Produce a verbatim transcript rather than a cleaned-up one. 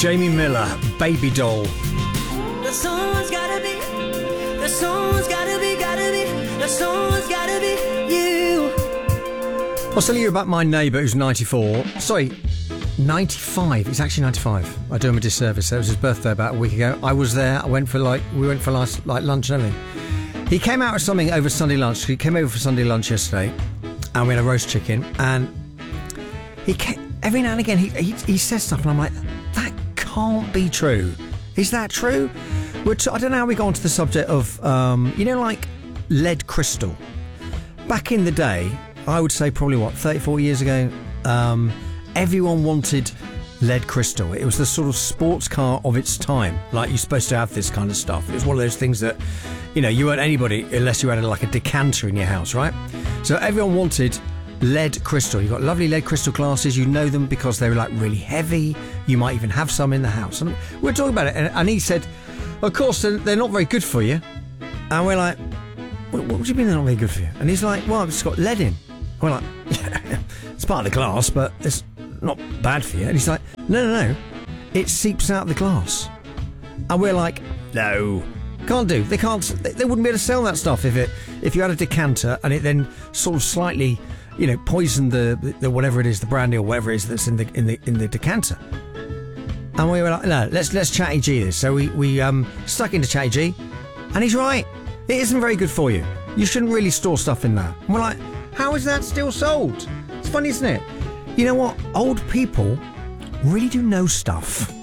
Jamie Miller, Baby Doll. The song's gotta be, the song's gotta be, gotta be, the song's gotta be you. I'll tell you about my neighbour who's ninety-four. Sorry, ninety-five. He's actually ninety-five. I do him a disservice. It was his birthday about a week ago. I was there. I went for like, we went for last, like lunch and everything. He came out with something over Sunday lunch. He came over for Sunday lunch yesterday and we had a roast chicken, and he came, every now and again he, he, he says stuff and I'm like, that can't be true. Is that true? We're t- I don't know how we got onto the subject of, um, you know, like lead crystal. Back in the day, I would say probably, what, thirty, forty years ago, um, everyone wanted lead crystal. It was the sort of sports car of its time. Like, you're supposed to have this kind of stuff. It was one of those things that, you know, you weren't anybody unless you had a, like a decanter in your house, right? So everyone wanted lead crystal. You've got lovely lead crystal glasses. You know them because they were like really heavy. You might even have some in the house. And we're talking about it. And, and he said, of course, they're, they're not very good for you. And we're like, what, what do you mean they're not very good for you? And he's like, well, it's got lead in. We're like, yeah, it's part of the glass, but it's not bad for you. And he's like, no, no, no. It seeps out the glass. And we're like, no. Can't do. They can't. They, they wouldn't be able to sell that stuff if it if you had a decanter and it then sort of slightly, you know, poisoned the, the, the whatever it is, the brandy or whatever it is that's in the in the in the decanter. And we were like, no, let's let's Chatty G this. So we we um stuck into Chatty G, and he's right. It isn't very good for you. You shouldn't really store stuff in that. And we're like, how is that still sold? It's funny, isn't it? You know what? Old people really do know stuff.